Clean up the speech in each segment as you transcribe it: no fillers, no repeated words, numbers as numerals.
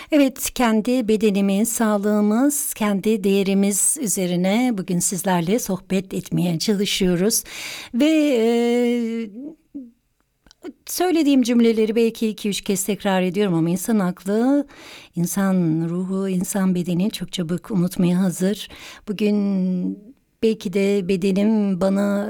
Evet, kendi bedenimiz, sağlığımız, kendi değerimiz üzerine bugün sizlerle sohbet etmeye çalışıyoruz. Ve söylediğim cümleleri belki iki üç kez tekrar ediyorum ama insan aklı, insan ruhu, insan bedeni çok çabuk unutmaya hazır. Bugün belki de bedenim bana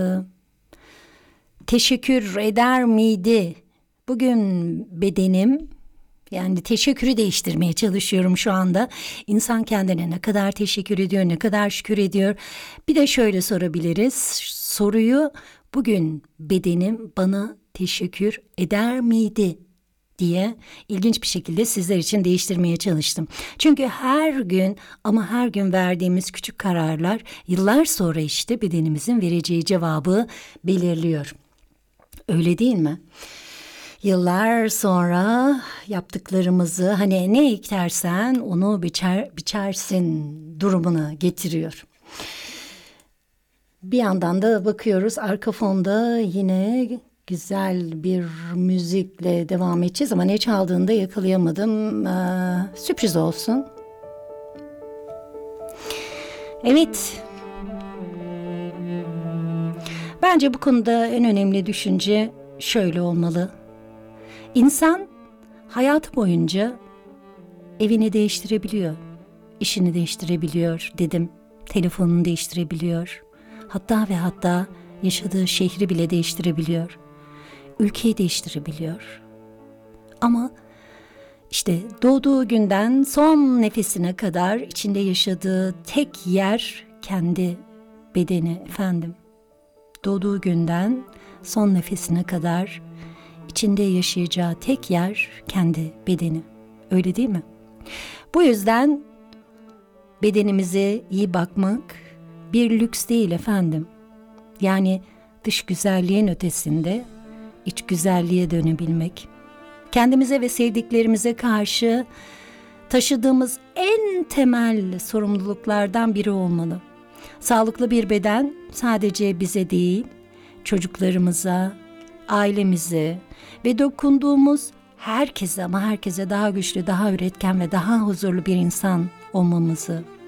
teşekkür eder miydi? Bugün bedenim, yani teşekkürü değiştirmeye çalışıyorum şu anda. İnsan kendine ne kadar teşekkür ediyor, ne kadar şükür ediyor. Bir de şöyle sorabiliriz. Soruyu bugün bedenim bana teşekkür eder miydi diye ilginç bir şekilde sizler için değiştirmeye çalıştım. Çünkü her gün ama her gün verdiğimiz küçük kararlar yıllar sonra işte bedenimizin vereceği cevabı belirliyor. Öyle değil mi? Yıllar sonra yaptıklarımızı hani ne ektersen onu biçersin durumuna getiriyor. Bir yandan da bakıyoruz arka fonda yine güzel bir müzikle devam edeceğiz ama ne çaldığını da yakalayamadım. Sürpriz olsun. Evet. Bence bu konuda en önemli düşünce şöyle olmalı. İnsan hayatı boyunca evini değiştirebiliyor, işini değiştirebiliyor dedim, telefonunu değiştirebiliyor. Hatta ve hatta yaşadığı şehri bile değiştirebiliyor, ülkeyi değiştirebiliyor. Ama işte doğduğu günden son nefesine kadar içinde yaşadığı tek yer kendi bedeni efendim. Doğduğu günden son nefesine kadar içinde yaşayacağı tek yer kendi bedeni. Öyle değil mi? Bu yüzden bedenimize iyi bakmak bir lüks değil efendim. Yani dış güzelliğin ötesinde iç güzelliğe dönebilmek. Kendimize ve sevdiklerimize karşı taşıdığımız en temel sorumluluklardan biri olmalı. Sağlıklı bir beden sadece bize değil, çocuklarımıza, ailemize ve dokunduğumuz herkese ama herkese daha güçlü, daha üretken ve daha huzurlu bir insan olmamızı